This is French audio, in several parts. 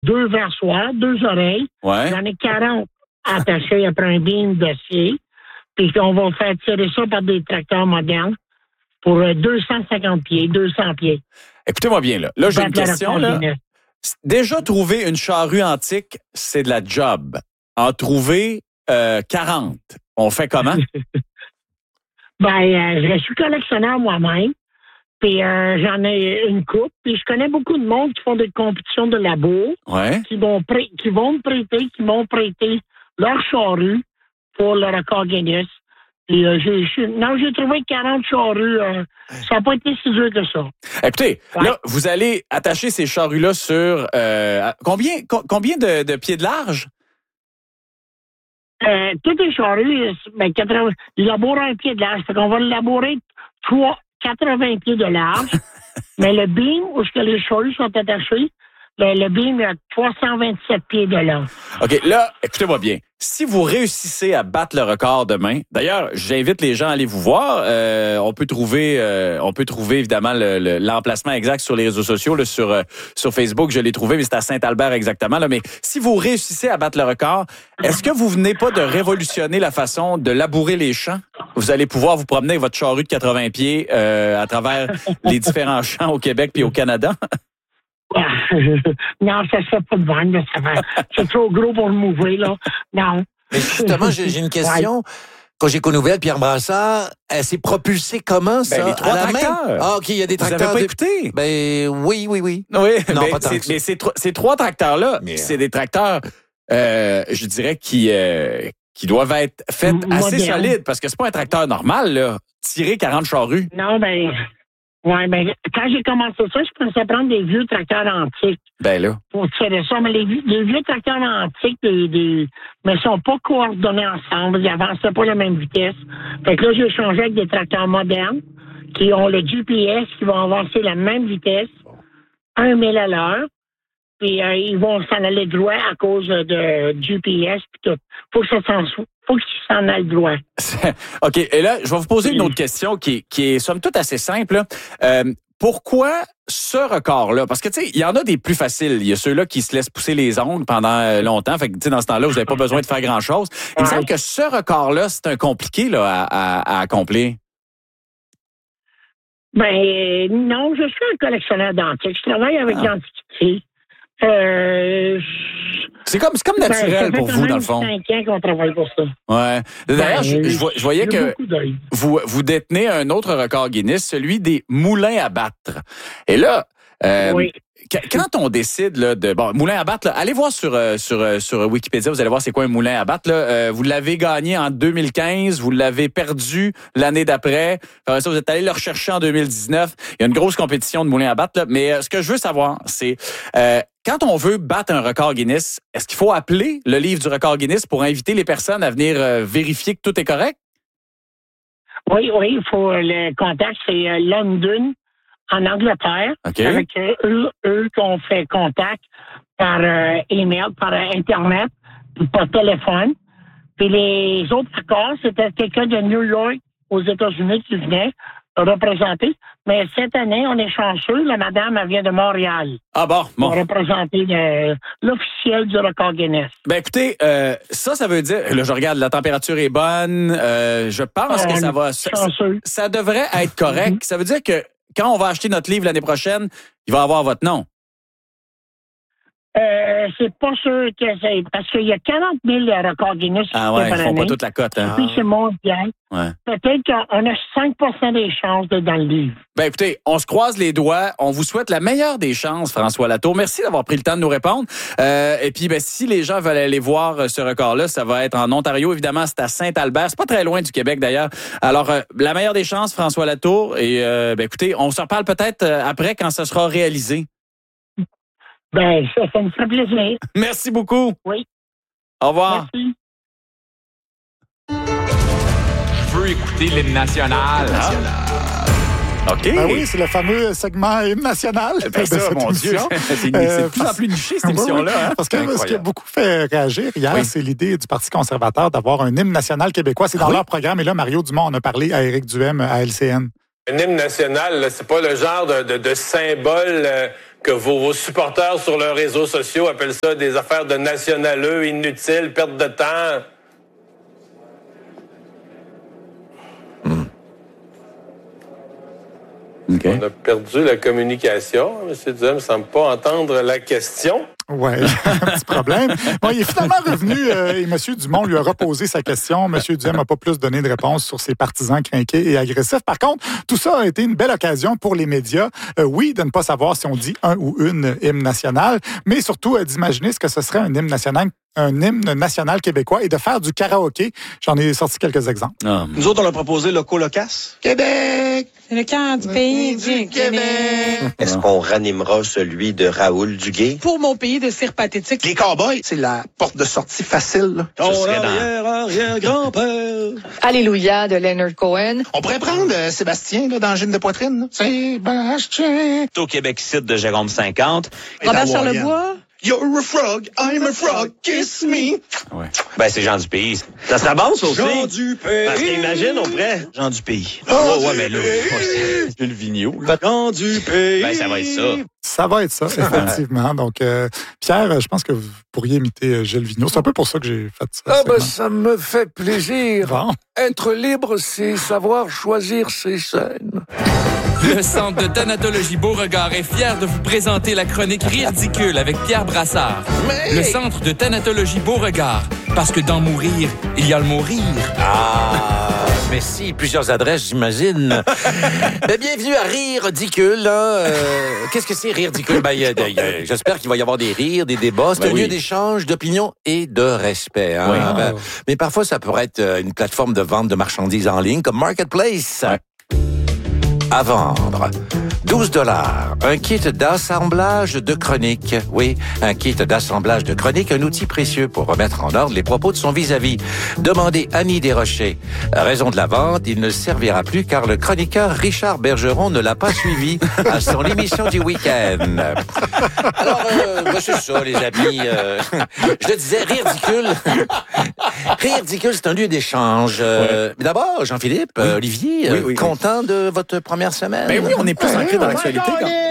2 versoirs, 2 oreilles. Ouais. J'en ai 40 attachés après un beam d'acier. Puis on va faire tirer ça par des tracteurs modernes pour 250 pieds, 200 pieds. Écoutez-moi bien, là. Là, j'ai une question, là. Déjà, trouver une charrue antique, c'est de la job. En trouver 40, on fait comment? Je suis collectionneur moi-même. Puis j'en ai une coupe. Puis je connais beaucoup de monde qui font des compétitions de labo. Ouais. Qui m'ont prêté leur charrue pour le record Guinness. Puis j'ai trouvé 40 charrues. Ça n'a pas été si dur que ça. Écoutez, là, vous allez attacher ces charrues-là sur combien de pieds de large? Toutes les charrues, 80, ils labourent un pied de large. Fait qu'on va le labourer 80 pieds de large. Mais le beam où les charrues sont attachées, le beam a 327 pieds de long. OK, là, écoutez-moi bien. Si vous réussissez à battre le record demain, d'ailleurs, j'invite les gens à aller vous voir. On peut trouver évidemment l'emplacement exact sur les réseaux sociaux, là, sur Facebook. Je l'ai trouvé, mais c'est à Saint-Albert exactement. Là. Mais si vous réussissez à battre le record, est-ce que vous venez pas de révolutionner la façon de labourer les champs? Vous allez pouvoir vous promener avec votre charrue de 80 pieds à travers les différents champs au Québec puis au Canada? Non, ça se fait pas de vendre, là, c'est trop gros pour le mouver, là. Non. Mais justement, j'ai une question. Ouais. Quand j'ai connu Pierre Brassard, elle s'est propulsée comment, ça? Les 3 tracteurs. Ah, OK, il y a des tracteurs. Vous avez pas écouté? Oui. Oui, non, pas tant mais ces 3 tracteurs-là, c'est des tracteurs, je dirais, qui doivent être faits assez solides, parce que c'est pas un tracteur normal, là. Tirer 40 charrues. Non, quand j'ai commencé ça, je pensais prendre des vieux tracteurs antiques. Pour tirer ça. Mais les vieux tracteurs antiques, mais sont pas coordonnés ensemble. Ils avançaient pas à la même vitesse. Fait que là, j'ai changé avec des tracteurs modernes qui ont le GPS, qui vont avancer à la même vitesse, 1 000 à l'heure. Puis ils vont s'en aller droit à cause de GPS puis tout. Faut qu'ils s'en aillent droit. OK. Et là, je vais vous poser une autre question qui est somme toute assez simple. Pourquoi ce record-là? Parce que, tu sais, il y en a des plus faciles. Il y a ceux-là qui se laissent pousser les ongles pendant longtemps. Fait que, tu sais, dans ce temps-là, vous n'avez pas besoin de faire grand-chose. Il me semble que ce record-là, c'est un compliqué là, à accomplir. Non, je suis un collectionneur d'antiques. Je travaille avec l'Antiquité. C'est comme naturel pour vous, dans le fond. 5 ans qu'on travaille pour ça. Ouais. D'ailleurs, je voyais que vous détenez un autre record Guinness, celui des moulins à battre. Et là, quand on décide là, moulin à battre, là, allez voir sur Wikipédia, vous allez voir c'est quoi un moulin à battre. Là. Vous l'avez gagné en 2015, vous l'avez perdu l'année d'après. Après ça, vous êtes allé le rechercher en 2019. Il y a une grosse compétition de moulin à battre. Là. Mais ce que je veux savoir, c'est quand on veut battre un record Guinness, est-ce qu'il faut appeler le livre du record Guinness pour inviter les personnes à venir vérifier que tout est correct? Oui, il faut le contact, c'est London, en Angleterre. Okay. Avec eux qu'on fait contact par email, par Internet, par téléphone. Puis les autres records, c'était quelqu'un de New York aux États-Unis qui venait représenter. Mais cette année, on est chanceux. La madame, elle vient de Montréal. Ah bon? Pour représenter l'officiel du record Guinness. Écoutez, ça veut dire, là, je regarde, la température est bonne. Je pense que ça va... Ça devrait être correct. Ça veut dire que quand on va acheter notre livre l'année prochaine, il va avoir votre nom. C'est pas sûr que c'est... Parce qu'il y a 40 000 records Guinness par année. Ils font pas toute la cote. Hein? Puis c'est mondial. Ouais. Peut-être qu'on a 5% des chances d'être dans le livre. Écoutez, on se croise les doigts. On vous souhaite la meilleure des chances, François Latour. Merci d'avoir pris le temps de nous répondre. Et puis, si les gens veulent aller voir ce record-là, ça va être en Ontario. Évidemment, c'est à Saint-Albert. C'est pas très loin du Québec, d'ailleurs. Alors, la meilleure des chances, François Latour. Et écoutez, on se reparle peut-être après quand ça sera réalisé. Ça me ferait plaisir. Merci beaucoup. Oui. Au revoir. Merci. Je veux écouter l'hymne national. OK. Oui, c'est le fameux segment hymne national. Ça, mon Dieu. C'est de plus en plus niché, cette émission-là. Hein? Parce que ce qui a beaucoup fait réagir hier, c'est l'idée du Parti conservateur d'avoir un hymne national québécois. C'est dans leur programme. Et là, Mario Dumont en a parlé à Éric Duhem à LCN. Un hymne national, c'est pas le genre de symbole que vos supporters sur leurs réseaux sociaux appellent ça des affaires de nationaleux, inutiles, perte de temps. Okay. On a perdu la communication. M. Duhem ne semble pas entendre la question. Oui, un petit problème. Bon, il est finalement revenu et M. Dumont lui a reposé sa question. M. Duhem n'a pas plus donné de réponse sur ses partisans crinqués et agressifs. Par contre, tout ça a été une belle occasion pour les médias, oui, de ne pas savoir si on dit un ou une hymne national, mais surtout d'imaginer ce que ce serait un hymne national québécois et de faire du karaoké. J'en ai sorti quelques exemples. Nous autres, on a proposé le colocasse. Québec! C'est le cœur du pays du Québec. Est-ce qu'on ranimera celui de Raoul Duguay? Pour mon pays de cire pathétique. Les cowboys, c'est la porte de sortie facile. Ton arrière-grand-père. Alléluia de Leonard Cohen. On pourrait prendre Sébastien là, dans Gine de poitrine. Sébastien. Au Québec site de Jérôme 50. Robert Charlebois. You're a frog, I'm a frog, kiss me. Ouais. Ben, c'est Jean du Pays. Ça serait bon, ça aussi. Jean du Pays. Parce qu'imagine, on pourrait. Jean du Pays. Ouais, mais là, c'est le vigneault. Jean du Pays. Ben, ça va être ça. Ça va être ça, effectivement. Donc, Pierre, je pense que vous pourriez imiter Gilles Vigneault. C'est un peu pour ça que j'ai fait ça. Ah, ben, ça me fait plaisir. Bon. Être libre, c'est savoir choisir ses scènes. Le Centre de thanatologie Beauregard est fier de vous présenter la chronique Ridicule avec Pierre Brassard. Mais... Le Centre de thanatologie Beauregard, parce que dans mourir, il y a le mourir. Ah, mais si, plusieurs adresses, j'imagine. Bienvenue à Rire Ridicule. Qu'est-ce que c'est Rire Ridicule? J'espère qu'il va y avoir des rires, des débats. C'est un lieu d'échange, d'opinion et de respect. Hein? Oui. Mais parfois, ça pourrait être une plateforme de vente de marchandises en ligne comme Marketplace. Ouais. À vendre. 12 $. Un kit d'assemblage de chroniques. Oui, un kit d'assemblage de chroniques, un outil précieux pour remettre en ordre les propos de son vis-à-vis. Demandez Annie Desrochers. Raison de la vente, il ne servira plus car le chroniqueur Richard Bergeron ne l'a pas suivi à son émission du week-end. Alors, c'est ça, les amis. Je disais, Rire Ridicule. Rire Ridicule, c'est un lieu d'échange. Mais d'abord, Jean-Philippe, Olivier, content de votre première semaine. Ben oui, on est plus ancré dans l'actualité.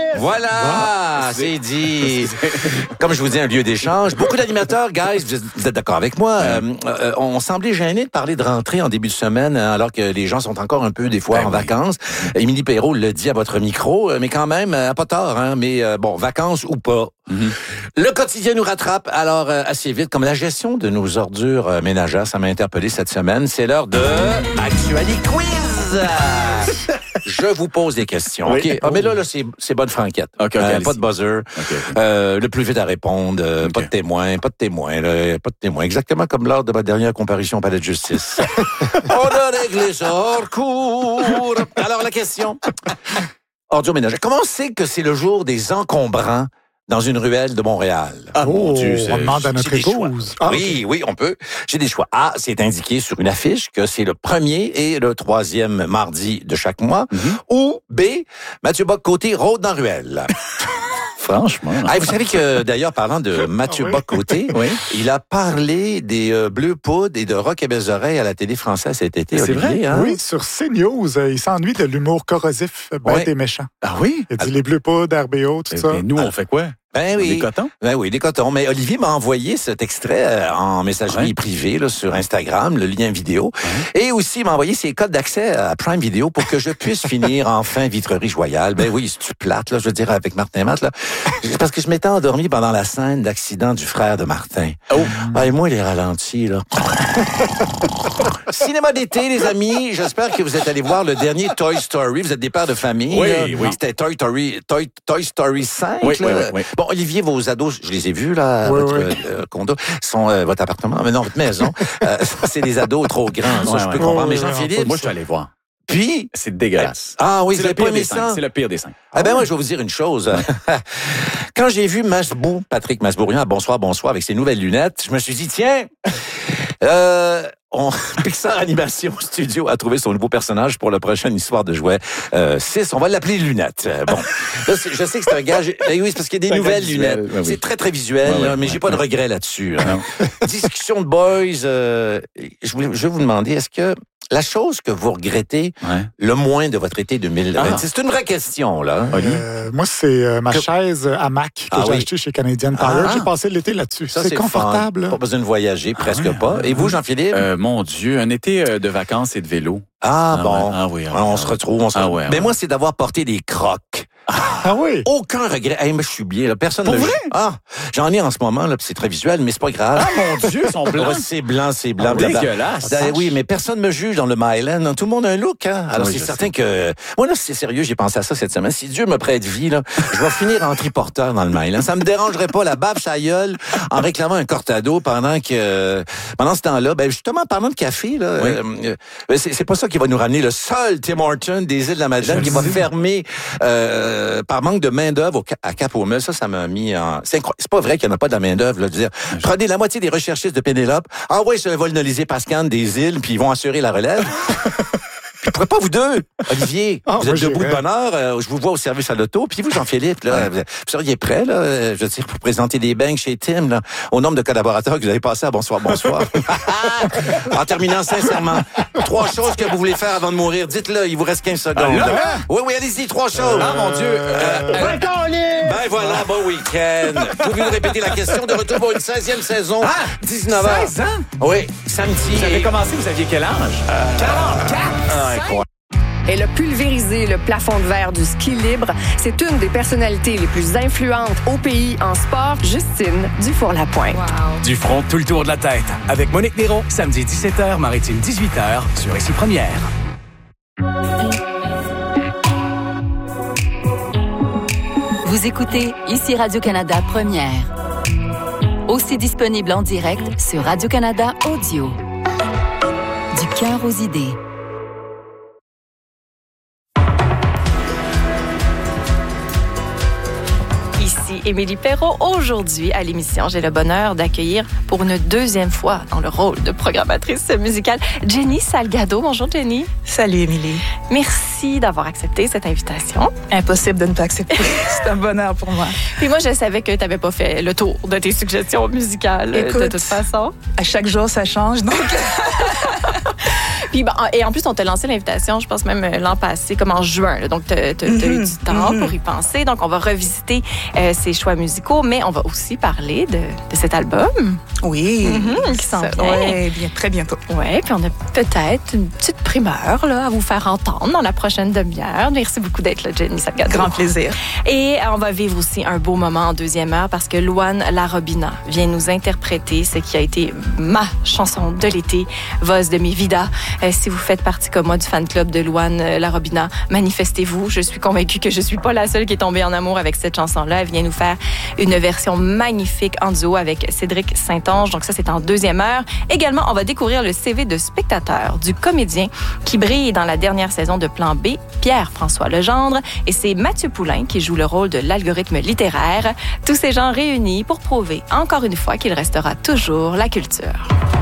Voilà, c'est dit. Comme je vous dis, un lieu d'échange. Beaucoup d'animateurs, guys, vous êtes d'accord avec moi, on semblait gêné de parler de rentrée en début de semaine, alors que les gens sont encore un peu, des fois, en vacances. Émilie Perrault le dit à votre micro, mais quand même, pas tort, hein, mais bon, vacances ou pas. Mm-hmm. Le quotidien nous rattrape, alors assez vite, comme la gestion de nos ordures ménagères, ça m'a interpellé cette semaine. C'est l'heure de Actualité Quiz. Je vous pose des questions. Oui. OK. Mais là, c'est bonne franquette. Okay, pas de buzzer. Le plus vite à répondre. Pas de témoin. Pas de témoin. Exactement comme lors de ma dernière comparution au palais de justice. On a réglé ça hors cours. Alors, la question. Ordures ménagères. Comment on sait que c'est le jour des encombrants dans une ruelle de Montréal? Ah, mon Dieu, on demande à notre épouse. Oui, on peut. J'ai des choix. A, c'est indiqué sur une affiche que c'est le 1er et le 3e mardi de chaque mois. Mm-hmm. Ou B, Mathieu Bock-Côté rôde dans ruelle. Franchement. Vous savez que, d'ailleurs, parlant de Mathieu Bock-Côté, il a parlé des Bleus Poudres et de Rock et Belles Oreilles à la télé française cet été. C'est vrai? Hein? Oui, sur CNews. Il s'ennuie de l'humour corrosif, bête et méchant. Ah oui? Il dit les Bleus Poudres, RBO, tout ça. Mais nous, on fait quoi? Ben oui. Des cotons? Ben oui, des cotons. Mais Olivier m'a envoyé cet extrait en messagerie privée là, sur Instagram, le lien vidéo. Et aussi, il m'a envoyé ses codes d'accès à Prime Video pour que je puisse finir enfin Vitrerie Royale. Ben oui, c'est plate, là, je veux dire, avec Martin Matt, là. Parce que je m'étais endormi pendant la scène d'accident du frère de Martin. Et moi, les ralentis, là. Cinéma d'été, les amis. J'espère que vous êtes allés voir le dernier Toy Story. Vous êtes des pères de famille. Oui. C'était Toy Story 5. Oui. Bon, Olivier, vos ados, je les ai vus, là, votre condo, sont votre appartement, mais non, votre maison. C'est des ados trop grands, ça, je peux comprendre. Mais Jean-Philippe... Moi, je suis allé voir. Puis... C'est dégueulasse. Ah oui, vous n'avez pas aimé ça? C'est le pire des 5. Moi, je vais vous dire une chose. Quand j'ai vu Patrick Masbourian à Bonsoir, avec ses nouvelles lunettes, je me suis dit, tiens... Pixar Animation Studio a trouvé son nouveau personnage pour la prochaine histoire de jouets 6. On va l'appeler Lunettes. Bon, là, je sais que c'est un gage. Oui, c'est parce qu'il y a des nouvelles lunettes. Oui. C'est très, très visuel, mais j'ai pas de regret là-dessus. Hein. Discussion de boys. Je vais vous demander, est-ce que la chose que vous regrettez le moins de votre été 2026? C'est une vraie question, là. Moi, c'est ma chaise hamac que j'ai achetée chez Canadian Tire. J'ai passé l'été là-dessus. Ça, c'est confortable. Pas besoin de voyager, presque pas. Et vous, Jean-Philippe? Mon Dieu, un été de vacances et de vélo. On se retrouve. Mais moi, c'est d'avoir porté des Crocs. Ah oui? Aucun regret. Mais je suis bien, là. Personne ne me juge. J'en ai en ce moment, là, puis c'est très visuel, mais c'est pas grave. Ah, mon Dieu, ils sont blancs. C'est blanc. Dégueulasse. Oui, mais personne me juge dans le Myland. Tout le monde a un look, hein. Alors, c'est certain que... Moi, là, c'est sérieux, j'ai pensé à ça cette semaine. Si Dieu me prête vie, là, je vais finir en triporteur dans le Myland. Ça me dérangerait pas la bave sa gueule en réclamant un cortado pendant ce temps-là. Ben, justement, parlant de café, là, c'est pas ça qui va nous ramener le seul Tim Hortons des îles de la Madeleine qui va fermer, par manque de main-d'œuvre à Cap-aux-Meules. Ça m'a mis en... C'est pas vrai qu'il n'y en a pas de la main-d'œuvre, là. De dire, prenez la moitié des recherchistes de Pénélope, envoyez sur un vol Nolisée Pascan des îles, puis ils vont assurer la relève. Je pourrais pas vous deux, Olivier. Vous êtes debout de bonne heure. Je vous vois au service à l'auto. Puis vous, Jean-Philippe, là, vous seriez prêt, là, je veux dire, pour présenter des bangs chez Tim, là, au nombre de collaborateurs que vous avez passé à Bonsoir. En terminant, sincèrement, 3 choses que vous voulez faire avant de mourir. Dites-le, il vous reste 15 secondes. Oui, allez-y, 3 choses. Ah, mon Dieu. Ben voilà, bon week-end. Pouvez-vous répéter la question de retour pour une 16e saison? 19h. 16 ans? Oui, samedi. Vous avez commencé, vous aviez quel âge? 44! Elle a pulvérisé le plafond de verre du ski libre. C'est une des personnalités les plus influentes au pays en sport, Justine Dufour-Lapointe. Wow. Du front, tout le tour de la tête. Avec Monique Néron, samedi 17h, Maritime 18h, sur Ici Première. Vous écoutez Ici Radio-Canada Première. Aussi disponible en direct sur Radio-Canada Audio. Du cœur aux idées. Ici Émilie Perrault. Aujourd'hui, à l'émission, j'ai le bonheur d'accueillir pour une 2e fois dans le rôle de programmatrice musicale Jenny Salgado. Bonjour Jenny. Salut Émilie. Merci d'avoir accepté cette invitation. Impossible de ne pas accepter. C'est un bonheur pour moi. Puis moi, je savais que tu n'avais pas fait le tour de tes suggestions musicales. Écoute, de toute façon. À chaque jour, ça change, donc... Puis, et en plus, on t'a lancé l'invitation, je pense même l'an passé, comme en juin. Là, donc, tu as eu du temps pour y penser. Donc, on va revisiter ces choix musicaux, mais on va aussi parler de cet album. Oui. Qui s'en vient. Oui, très bientôt. Oui, puis on a peut-être une petite primeur là, à vous faire entendre dans la prochaine demi-heure. Merci beaucoup d'être là, Jenny Salgado. Grand plaisir. Et on va vivre aussi un beau moment en 2e heure parce que Louane Larobina vient nous interpréter ce qui a été ma chanson de l'été, Voz de mi vida. Si vous faites partie comme moi du fan club de Louane Larobina, manifestez-vous. Je suis convaincue que je suis pas la seule qui est tombée en amour avec cette chanson-là. Elle vient nous faire une version magnifique en duo avec Cédric Saint-Onge. Donc ça, c'est en 2e heure. Également, on va découvrir le CV de spectateur du comédien qui brille dans la dernière saison de Plan B, Pierre-François Legendre. Et c'est Mathieu Poulain qui joue le rôle de l'algorithme littéraire. Tous ces gens réunis pour prouver encore une fois qu'il restera toujours la culture.